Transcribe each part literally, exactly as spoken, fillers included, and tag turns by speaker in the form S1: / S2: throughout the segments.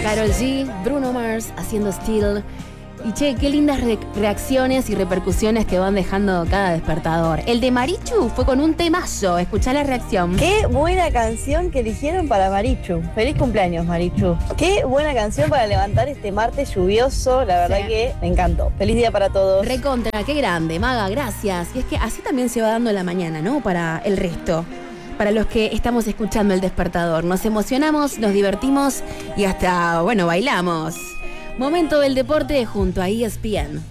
S1: Karol G, Bruno Mars haciendo Still. Y che, qué lindas re- reacciones y repercusiones que van dejando cada despertador. El de Marichu fue con un temazo. Escuchá la reacción.
S2: Qué buena canción que eligieron para Marichu. Feliz cumpleaños, Marichu. Qué buena canción para levantar este martes lluvioso. La verdad
S1: Sí.
S2: que me encantó. Feliz día para todos.
S1: Recontra, qué grande, Maga, gracias. Y es que así también se va dando la mañana, ¿no? Para el resto. Para los que estamos escuchando el despertador. Nos emocionamos, nos divertimos y hasta, bueno, bailamos. Momento del deporte junto a E S P N.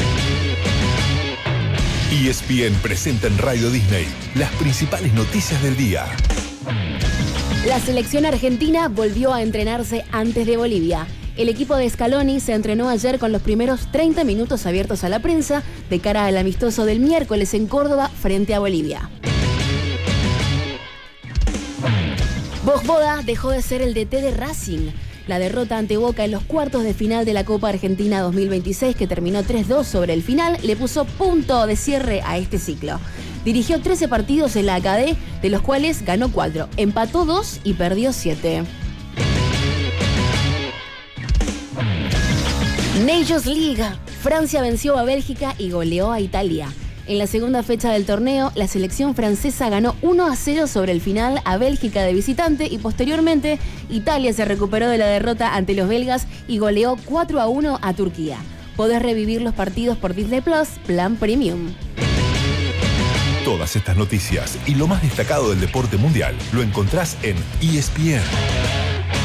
S3: E S P N presenta en Radio Disney las principales noticias del día.
S1: La selección argentina volvió a entrenarse antes de Bolivia. El equipo de Scaloni se entrenó ayer con los primeros treinta minutos abiertos a la prensa de cara al amistoso del miércoles en Córdoba frente a Bolivia. Vojvoda dejó de ser el D T de Racing. La derrota ante Boca en los cuartos de final de la Copa Argentina dos mil veintiséis, que terminó tres dos sobre el final, le puso punto de cierre a este ciclo. Dirigió trece partidos en la A C A D, de los cuales ganó cuatro, empató dos y perdió siete. Nations League. Francia venció a Bélgica y goleó a Italia. En la segunda fecha del torneo, la selección francesa ganó uno a cero sobre el final a Bélgica de visitante y posteriormente Italia se recuperó de la derrota ante los belgas y goleó cuatro a uno a Turquía. Podés revivir los partidos por Disney Plus, Plan Premium.
S3: Todas estas noticias y lo más destacado del deporte mundial lo encontrás en E S P N.